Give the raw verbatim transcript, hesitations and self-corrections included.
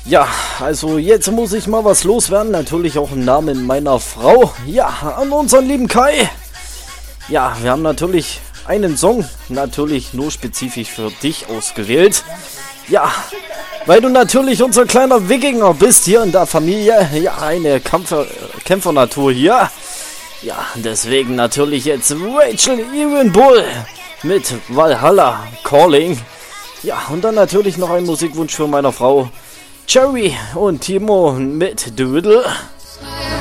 Ja, also jetzt muss ich mal was loswerden. Natürlich auch im Namen meiner Frau. Ja, an unseren lieben Kai. Ja, wir haben natürlich einen Song, natürlich nur spezifisch für dich ausgewählt. Ja, weil du natürlich unser kleiner Wikinger bist hier in der Familie. Ja, eine Kämpfer, Kämpfernatur hier. Ja, deswegen natürlich jetzt Rachel Erenbull mit Valhalla Calling. Ja, und dann natürlich noch ein Musikwunsch für meine Frau Cherry und Timo mit The Riddle.